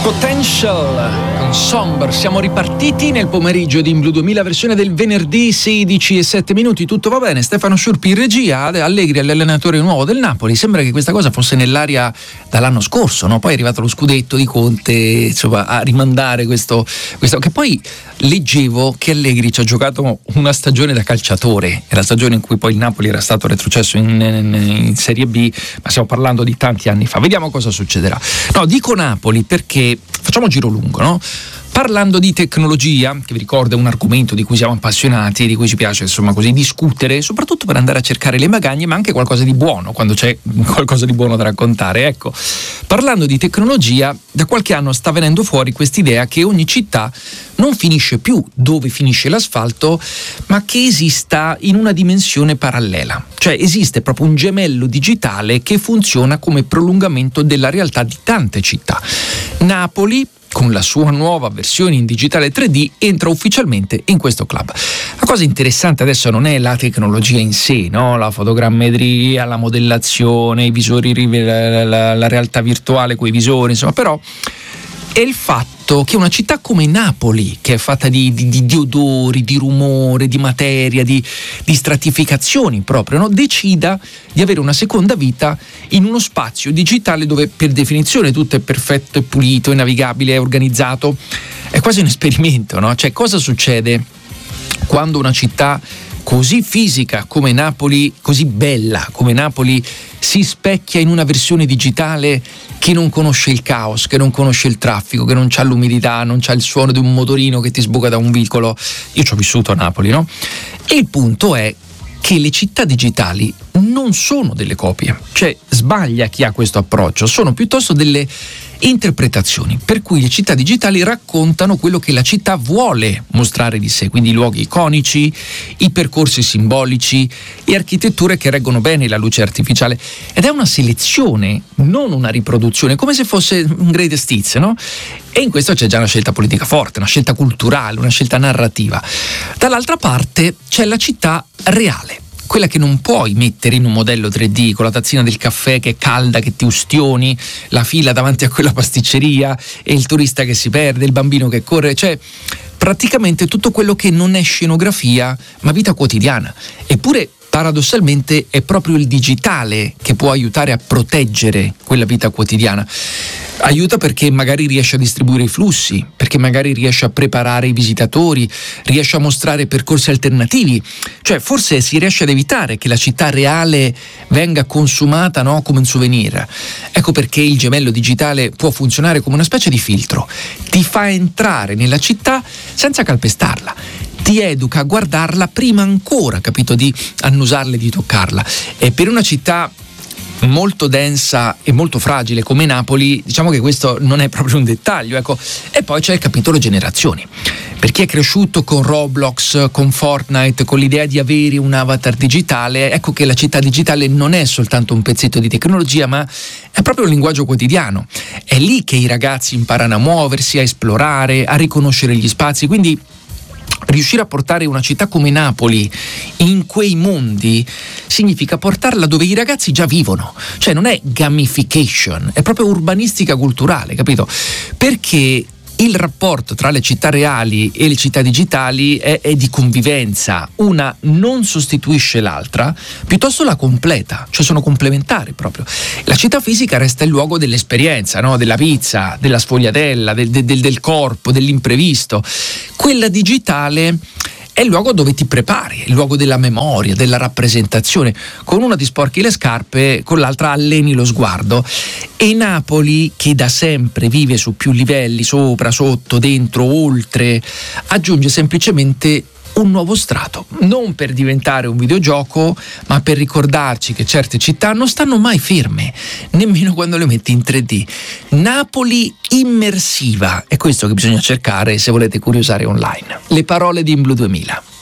Potential con Somber. Siamo ripartiti nel pomeriggio di In Blu 2000, versione del venerdì 16:07. Tutto va bene. Stefano Sciurpi in regia, Allegri l'allenatore nuovo del Napoli. Sembra che questa cosa fosse nell'aria dall'anno scorso, no? Poi è arrivato lo scudetto di Conte, insomma, a rimandare questo che poi leggevo che Allegri ci ha giocato una stagione da calciatore. È la stagione in cui poi il Napoli era stato retrocesso in Serie B, ma stiamo parlando di tanti anni fa. Vediamo cosa succederà. No, dico Napoli perché facciamo giro lungo, no? Parlando di tecnologia, che vi ricordo è un argomento di cui siamo appassionati, di cui ci piace insomma così discutere, soprattutto per andare a cercare le magagne, ma anche qualcosa di buono, quando c'è qualcosa di buono da raccontare. Ecco, parlando di tecnologia, da qualche anno sta venendo fuori quest'idea che ogni città non finisce più dove finisce l'asfalto, ma che esista in una dimensione parallela. Cioè esiste proprio un gemello digitale che funziona come prolungamento della realtà di tante città. Napoli, con la sua nuova versione in digitale 3D, entra ufficialmente in questo club. La cosa interessante adesso non è la tecnologia in sé, no? La fotogrammetria, la modellazione, i visori, la realtà virtuale con i visori, insomma, però è il fatto che una città come Napoli, che è fatta di odori, di rumore, di materia, di stratificazioni proprio, no? Decida di avere una seconda vita in uno spazio digitale dove per definizione tutto è perfetto, è pulito, è navigabile, è organizzato. È quasi un esperimento, no? Cioè, cosa succede quando una città così fisica come Napoli, così bella come Napoli, si specchia in una versione digitale che non conosce il caos, che non conosce il traffico, che non c'ha l'umidità, non c'ha il suono di un motorino che ti sbuca da un vicolo? Io ci ho vissuto a Napoli, no? E il punto è che le città digitali non sono delle copie, cioè sbaglia chi ha questo approccio, sono piuttosto delle interpretazioni, per cui le città digitali raccontano quello che la città vuole mostrare di sé, quindi i luoghi iconici, i percorsi simbolici e architetture che reggono bene la luce artificiale, ed è una selezione, non una riproduzione, come se fosse un greatest hits, no? E in questo c'è già una scelta politica forte, una scelta culturale, una scelta narrativa. Dall'altra parte c'è la città reale, quella che non puoi mettere in un modello 3D con la tazzina del caffè che è calda, che ti ustioni, la fila davanti a quella pasticceria e il turista che si perde, il bambino che corre, cioè praticamente tutto quello che non è scenografia ma vita quotidiana. Eppure paradossalmente è proprio il digitale che può aiutare a proteggere quella vita quotidiana. Aiuta perché magari riesce a distribuire i flussi, perché magari riesce a preparare i visitatori, riesce a mostrare percorsi alternativi, cioè forse si riesce ad evitare che la città reale venga consumata, no, come un souvenir. Ecco perché il gemello digitale può funzionare come una specie di filtro, ti fa entrare nella città senza calpestarla, ti educa a guardarla prima ancora, capito, di annusarla e di toccarla. E per una città molto densa e molto fragile come Napoli, diciamo che questo non è proprio un dettaglio, ecco. E poi c'è il capitolo generazioni. Per chi è cresciuto con Roblox, con Fortnite, con l'idea di avere un avatar digitale, ecco che la città digitale non è soltanto un pezzetto di tecnologia, ma è proprio un linguaggio quotidiano. È lì che i ragazzi imparano a muoversi, a esplorare, a riconoscere gli spazi, quindi riuscire a portare una città come Napoli in quei mondi significa portarla dove i ragazzi già vivono, cioè non è gamification, è proprio urbanistica culturale, capito? Perché il rapporto tra le città reali e le città digitali è di convivenza, una non sostituisce l'altra, piuttosto la completa, cioè sono complementari proprio. La città fisica resta il luogo dell'esperienza, no? Della pizza, della sfogliatella, del corpo, dell'imprevisto. Quella digitale è il luogo dove ti prepari, è il luogo della memoria, della rappresentazione. Con una ti sporchi le scarpe, con l'altra alleni lo sguardo. E Napoli, che da sempre vive su più livelli, sopra, sotto, dentro, oltre, aggiunge semplicemente un nuovo strato, non per diventare un videogioco, ma per ricordarci che certe città non stanno mai ferme, nemmeno quando le metti in 3D. Napoli immersiva, è questo che bisogna cercare se volete curiosare online. Le parole di In Blu 2000.